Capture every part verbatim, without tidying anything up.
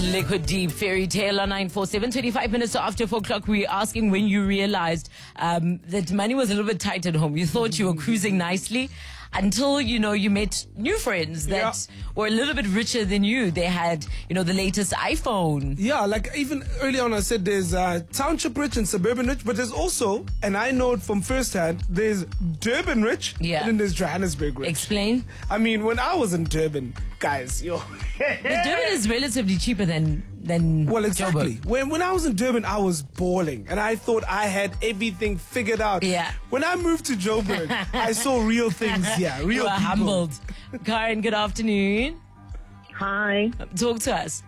Liquid Deep Fairy Tale on nine four seven. twenty-five minutes after four o'clock, we were asking when you realized um, that money was a little bit tight at home. You thought you were cruising nicely until, you know, you met new friends that yeah. were a little bit richer than you. They had, you know, the latest iPhone. Yeah, like even early on I said there's uh, township rich and suburban rich, but there's also, and I know it from firsthand, there's Durban rich yeah. and then there's Johannesburg rich. Explain. I mean, when I was in Durban, guys, yo. But Durban is relatively cheaper than than well, exactly. Joburg. When when I was in Durban, I was balling, and I thought I had everything figured out. Yeah. When I moved to Joburg, I saw real things. Yeah, real you were people. humbled. Karen, good afternoon. Hi. Talk to us.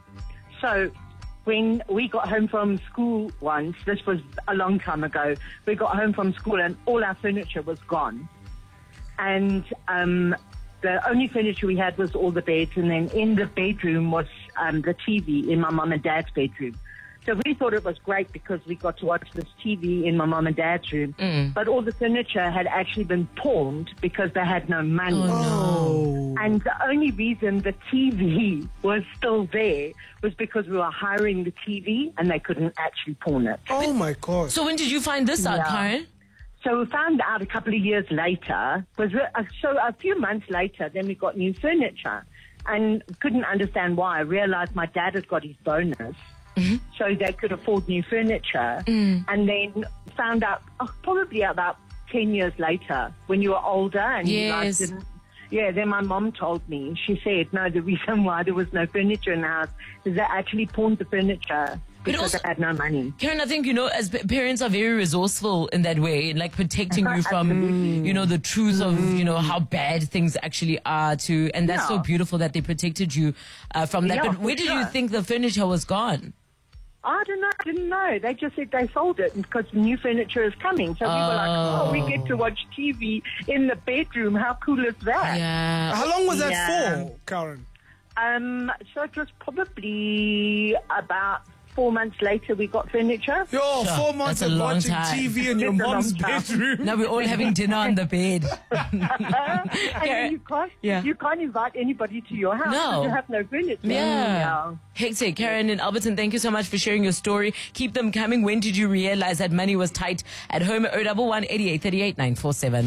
So, when we got home from school once, this was a long time ago, we got home from school and all our furniture was gone. And um, the only furniture we had was all the beds, and then in the bedroom was um, the T V in my mum and dad's bedroom. So we thought it was great because we got to watch this T V in my mum and dad's room. Mm. But all the furniture had actually been pawned because they had no money. Oh, no. And the only reason the T V was still there was because we were hiring the T V and they couldn't actually pawn it. Oh, my God. So when did you find this out, Yeah. Karen? So we found out a couple of years later. Was uh, so a few months later, then we got new furniture, and couldn't understand why. I realized my dad had got his bonus, mm-hmm. so they could afford new furniture. Mm. And then found out oh, probably about ten years later, when you were older, and yes. you guys didn't. Yeah, then my mom told me. She said, no, the reason why there was no furniture in the house is they actually pawned the furniture because also, they had no money. Karen, I think, you know, as p- parents are very resourceful in that way, like protecting you from, you know, the truth of, you know, how bad things actually are to, and that's yeah. so beautiful that they protected you uh, from that. Yeah, but where did sure. you think the furniture was gone? I don't know. I didn't know. They just said they sold it because new furniture is coming. So we were like, oh, we get to watch T V in the bedroom. How cool is that? Yeah. How long was that Yeah. for, Karen? Um, so it was probably about four months later we got furniture. Yo, Sure. four months That's a of long watching time. T V in your It's a mom's long time. bedroom. Now we're all having dinner on the bed. and then you can't, Yeah. you can't invite anybody to your house No. because you have no furniture. Yeah. Hectic. Karen in Alberton, thank you so much for sharing your story. Keep them coming. When did you realize that money was tight at home? oh one one, eight eight three eight, nine four seven.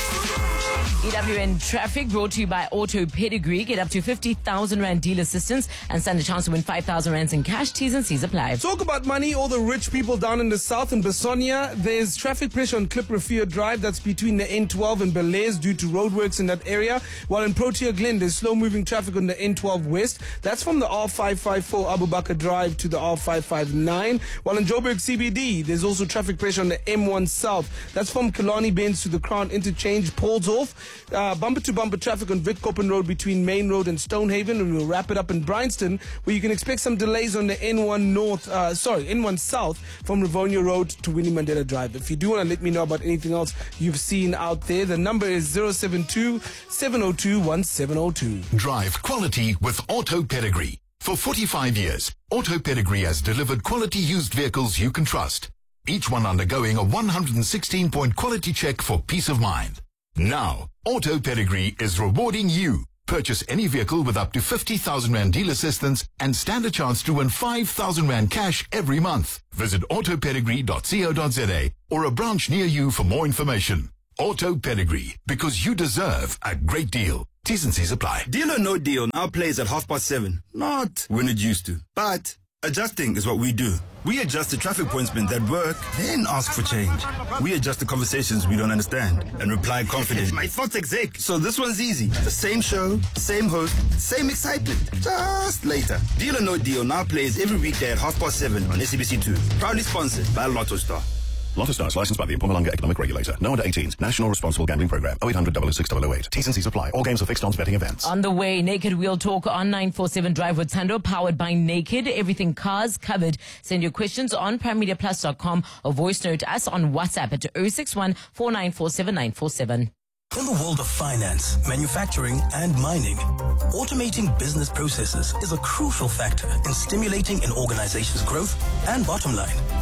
E W N Traffic brought to you by Auto Pedigree. Get up to fifty thousand Rand deal assistance and stand a chance to win five thousand Rands in cash. T's and C's apply. Talk about money, all the rich people down in the south in Besonia. There's traffic pressure on Klip Rafia Drive. That's between the N twelve and Belair's due to roadworks in that area. While in Protea Glen, there's slow-moving traffic on the N twelve West. That's from the R five five four Abu Bakr Drive to the R five five nine. While in Joburg C B D, there's also traffic pressure on the M one South. That's from Killarney Benz to the Crown Interchange, Paulshof. Uh, bumper-to-bumper traffic on Witkoppen Road between Main Road and Stonehaven, and we'll wrap it up in Bryanston, where you can expect some delays on the N one North, uh, sorry, N one South from Rivonia Road to Winnie Mandela Drive. If you do want to let me know about anything else you've seen out there, the number is zero seven two, seven zero two, one seven zero two. Drive quality with Auto Pedigree. For forty-five years, Auto Pedigree has delivered quality used vehicles you can trust. Each one undergoing a one hundred sixteen point quality check for peace of mind. Now, Auto Pedigree is rewarding you. Purchase any vehicle with up to fifty thousand Rand deal assistance and stand a chance to win five thousand Rand cash every month. Visit auto pedigree dot co dot za or a branch near you for more information. Auto Pedigree, because you deserve a great deal. T's and C's apply. Deal or no deal now plays at half past seven. Not when it used to. But adjusting is what we do. We adjust the traffic pointsmen that work, then ask for change. We adjust the conversations we don't understand and reply confidently. My thoughts exec. So this one's easy. The same show, same host, same excitement. Just later. Deal or no deal now plays every weekday at half past seven on S A B C two. Proudly sponsored by Lotto Star. Lotto Star is licensed by the Mpumalanga Economic Regulator. No under eighteens. National Responsible Gambling Program. oh eight hundred, double oh six, double oh eight. T's and C's apply. All games are fixed odds betting events. On the way, Naked Wheel Talk on nine four seven Drive with Tando, powered by Naked. Everything cars covered. Send your questions on prime media plus dot com or voice note us on WhatsApp at oh six one, four nine four seven, nine four seven. In the world of finance, manufacturing, and mining, automating business processes is a crucial factor in stimulating an organization's growth and bottom line.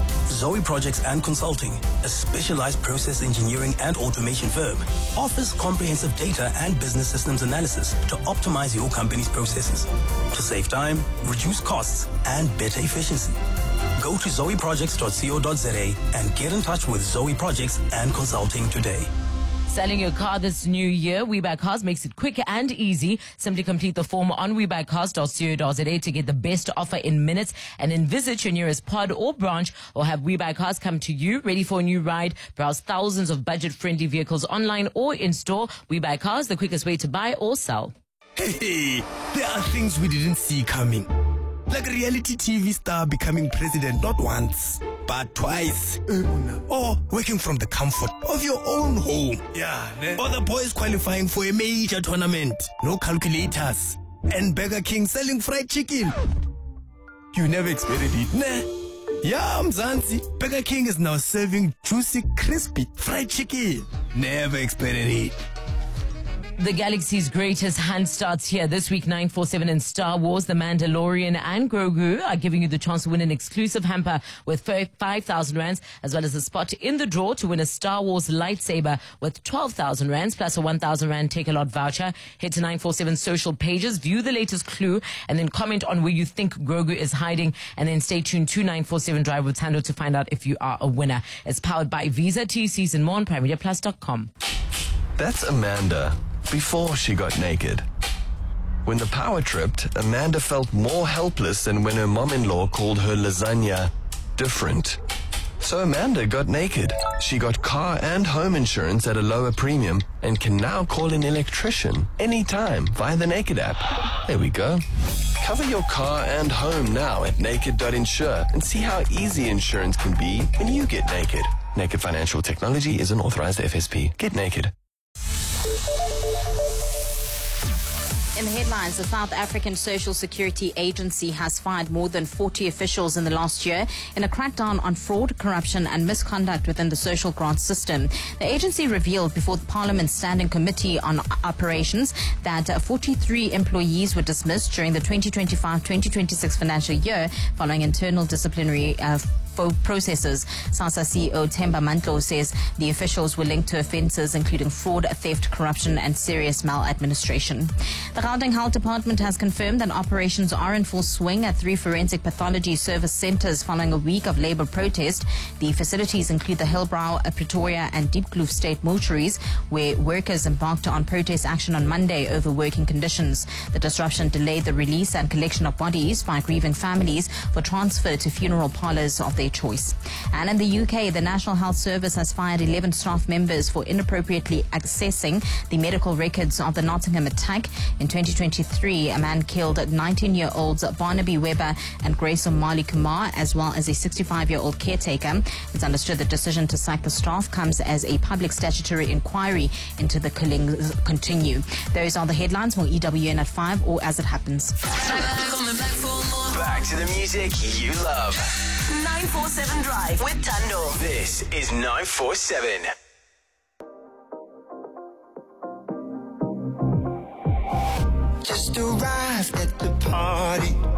Zoe Projects and Consulting, a specialized process engineering and automation firm, offers comprehensive data and business systems analysis to optimize your company's processes to save time, reduce costs, and better efficiency. Go to zoe projects dot co dot za and get in touch with Zoe Projects and Consulting today. Selling your car this new year, WeBuyCars makes it quick and easy. Simply complete the form on we buy cars dot co dot za to get the best offer in minutes and then visit your nearest pod or branch or have WeBuyCars come to you. Ready for a new ride? Browse thousands of budget-friendly vehicles online or in-store. WeBuyCars, the quickest way to buy or sell. Hey, there are things we didn't see coming. Like a reality T V star becoming president not once, but twice. Or working from the comfort of your own home. Yeah, ne? Or the boys qualifying for a major tournament. No calculators. And Burger King selling fried chicken. You never expected it, ne? Yeah, Mzansi. Burger King is now serving juicy, crispy fried chicken. Never expected it. The galaxy's greatest hunt starts here this week, nine four seven in Star Wars. The Mandalorian and Grogu are giving you the chance to win an exclusive hamper with five thousand rands, as well as a spot in the draw to win a Star Wars lightsaber with twelve thousand rands, plus a one thousand rand Take-A-Lot voucher. Head to nine four seven social pages, view the latest clue, and then comment on where you think Grogu is hiding. And then stay tuned to nine four seven Drive with Tando to find out if you are a winner. It's powered by Visa, T Cs and more on prime media plus dot com. That's Amanda. Before she got naked. When the power tripped, Amanda felt more helpless than when her mom-in-law called her lasagna different. So Amanda got naked. She got car and home insurance at a lower premium and can now call an electrician anytime via the Naked app. There we go. Cover your car and home now at naked dot insure and see how easy insurance can be when you get naked. Naked Financial Technology is an authorized F S P. Get naked. In the headlines, the South African Social Security Agency has fired more than forty officials in the last year in a crackdown on fraud, corruption and misconduct within the social grant system. The agency revealed before the Parliament's Standing Committee on Operations that forty-three employees were dismissed during the twenty twenty-five twenty twenty-six financial year following internal disciplinary uh, processes. SASSA C E O Themba Mantlo says the officials were linked to offences including fraud, theft, corruption and serious maladministration. The Gauteng Health Department has confirmed that operations are in full swing at three forensic pathology service centres following a week of labour protest. The facilities include the Hillbrow, Pretoria and Diepkloof state mortuaries, where workers embarked on protest action on Monday over working conditions. The disruption delayed the release and collection of bodies by grieving families for transfer to funeral parlours of their choice. And in the U K, the National Health Service has fired eleven staff members for inappropriately accessing the medical records of the Nottingham attack. In twenty twenty-three, a man killed nineteen-year-olds Barnaby Webber and Grace Omali Kumar, as well as a sixty-five-year-old caretaker. It's understood the decision to sack the staff comes as a public statutory inquiry into the killings continue. Those are the headlines. More E W N at five or as it happens. Back to the music you love. nine four seven Drive with Tando. This is nine four seven. Just arrived at the party.